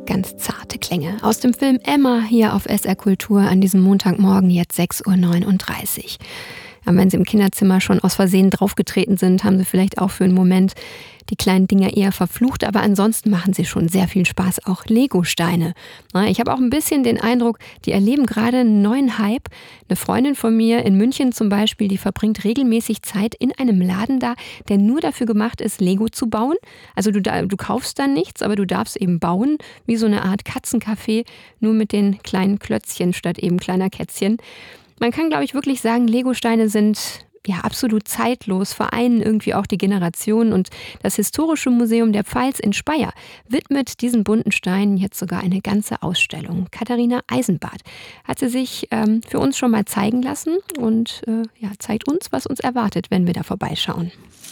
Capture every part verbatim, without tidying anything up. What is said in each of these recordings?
Ganz zarte Klänge aus dem Film Emma hier auf S R Kultur an diesem Montagmorgen, jetzt sechs Uhr neununddreißig. Ja, wenn Sie im Kinderzimmer schon aus Versehen draufgetreten sind, haben Sie vielleicht auch für einen Moment die kleinen Dinger eher verflucht, aber ansonsten machen sie schon sehr viel Spaß, auch Lego-Steine. Ich habe auch ein bisschen den Eindruck, die erleben gerade einen neuen Hype. Eine Freundin von mir in München zum Beispiel, die verbringt regelmäßig Zeit in einem Laden da, der nur dafür gemacht ist, Lego zu bauen. Also du, du kaufst dann nichts, aber du darfst eben bauen, wie so eine Art Katzencafé, nur mit den kleinen Klötzchen statt eben kleiner Kätzchen. Man kann, glaube ich, wirklich sagen, Lego-Steine sind ja absolut zeitlos, vereinen irgendwie auch die Generationen. Und das Historische Museum der Pfalz in Speyer widmet diesen bunten Steinen jetzt sogar eine ganze Ausstellung. Katharina Eisenbart hat sie sich ähm, für uns schon mal zeigen lassen und äh, ja, zeigt uns, was uns erwartet, wenn wir da vorbeischauen.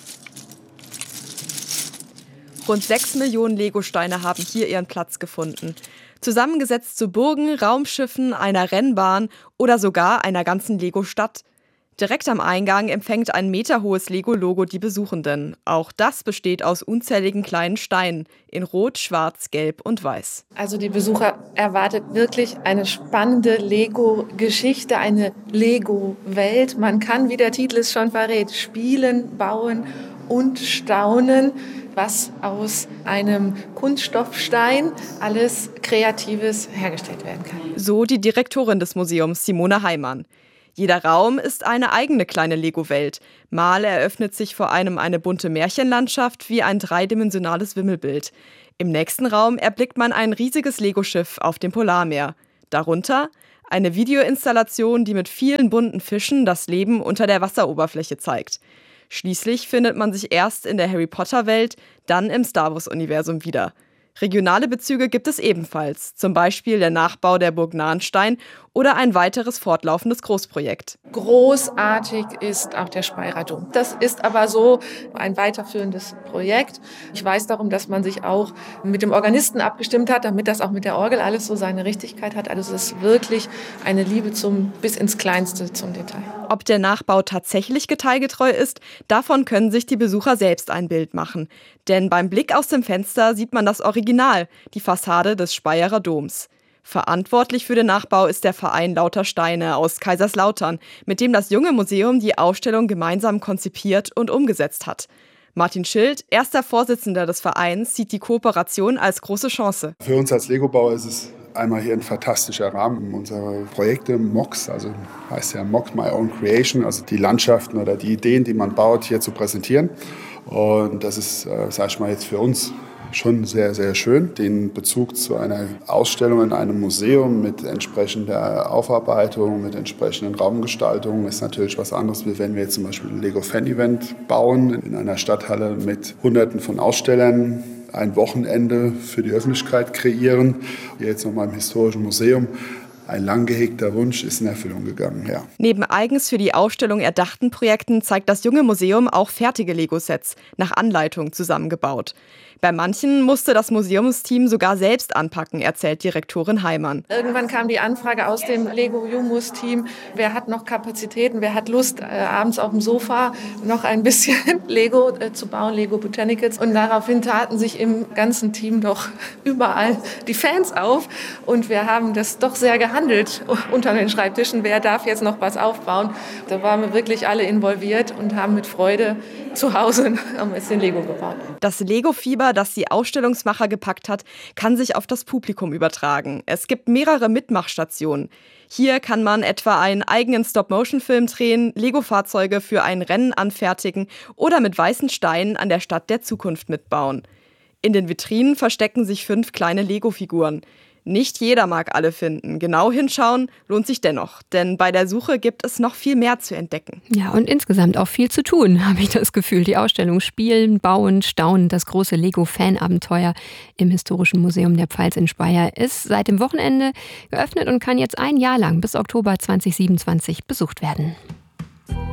Rund sechs Millionen Lego-Steine haben hier ihren Platz gefunden. Zusammengesetzt zu Burgen, Raumschiffen, einer Rennbahn oder sogar einer ganzen Lego-Stadt. Direkt am Eingang empfängt ein meterhohes Lego-Logo die Besuchenden. Auch das besteht aus unzähligen kleinen Steinen in Rot, Schwarz, Gelb und Weiß. Also die Besucher erwartet wirklich eine spannende Lego-Geschichte, eine Lego-Welt. Man kann, wie der Titel es schon verrät, spielen, bauen und staunen, was aus einem Kunststoffstein alles Kreatives hergestellt werden kann. So die Direktorin des Museums, Simone Heimann. Jeder Raum ist eine eigene kleine Lego-Welt. Mal eröffnet sich vor einem eine bunte Märchenlandschaft wie ein dreidimensionales Wimmelbild. Im nächsten Raum erblickt man ein riesiges Lego-Schiff auf dem Polarmeer. Darunter eine Videoinstallation, die mit vielen bunten Fischen das Leben unter der Wasseroberfläche zeigt. Schließlich findet man sich erst in der Harry-Potter-Welt, dann im Star-Wars-Universum wieder. Regionale Bezüge gibt es ebenfalls, zum Beispiel der Nachbau der Burg Nahenstein oder ein weiteres fortlaufendes Großprojekt. Großartig ist auch der Speyerer Dom. Das ist aber so ein weiterführendes Projekt. Ich weiß darum, dass man sich auch mit dem Organisten abgestimmt hat, damit das auch mit der Orgel alles so seine Richtigkeit hat. Also es ist wirklich eine Liebe zum bis ins Kleinste zum Detail. Ob der Nachbau tatsächlich detailgetreu ist, davon können sich die Besucher selbst ein Bild machen. Denn beim Blick aus dem Fenster sieht man das Original, die Fassade des Speyerer Doms. Verantwortlich für den Nachbau ist der Verein Lauter Steine aus Kaiserslautern, mit dem das junge Museum die Ausstellung gemeinsam konzipiert und umgesetzt hat. Martin Schild, erster Vorsitzender des Vereins, sieht die Kooperation als große Chance. Für uns als Lego-Bauer ist es einmal hier ein fantastischer Rahmen. Unsere Projekte M O X, also heißt ja M O X My Own Creation, also die Landschaften oder die Ideen, die man baut, hier zu präsentieren. Und das ist, äh, sag ich mal, jetzt für uns schon sehr, sehr schön. Den Bezug zu einer Ausstellung in einem Museum mit entsprechender Aufarbeitung, mit entsprechenden Raumgestaltungen ist natürlich was anderes, wie wenn wir jetzt zum Beispiel ein Lego-Fan-Event bauen in einer Stadthalle mit Hunderten von Ausstellern, ein Wochenende für die Öffentlichkeit kreieren. Hier jetzt nochmal im Historischen Museum. Ein lang gehegter Wunsch ist in Erfüllung gegangen, ja. Neben eigens für die Ausstellung erdachten Projekten zeigt das junge Museum auch fertige Lego-Sets nach Anleitung zusammengebaut. Bei manchen musste das Museumsteam sogar selbst anpacken, erzählt Direktorin Heimann. Irgendwann kam die Anfrage aus dem Lego-Jumus-Team, wer hat noch Kapazitäten, wer hat Lust, äh, abends auf dem Sofa noch ein bisschen Lego äh, zu bauen, Lego Botanicals. Und daraufhin taten sich im ganzen Team doch überall die Fans auf. Und wir haben das doch sehr gehandelt unter den Schreibtischen, wer darf jetzt noch was aufbauen. Da waren wir wirklich alle involviert und haben mit Freude zu Hause ein bisschen Lego gebaut. Das Lego-Fieber, das die Ausstellungsmacher gepackt hat, kann sich auf das Publikum übertragen. Es gibt mehrere Mitmachstationen. Hier kann man etwa einen eigenen Stop-Motion-Film drehen, Lego-Fahrzeuge für ein Rennen anfertigen oder mit weißen Steinen an der Stadt der Zukunft mitbauen. In den Vitrinen verstecken sich fünf kleine Lego-Figuren. Nicht jeder mag alle finden. Genau hinschauen lohnt sich dennoch, denn bei der Suche gibt es noch viel mehr zu entdecken. Ja, und insgesamt auch viel zu tun, habe ich das Gefühl. Die Ausstellung Spielen, Bauen, Staunen, das große Lego-Fan-Abenteuer im Historischen Museum der Pfalz in Speyer ist seit dem Wochenende geöffnet und kann jetzt ein Jahr lang bis Oktober zweitausendsiebenundzwanzig besucht werden.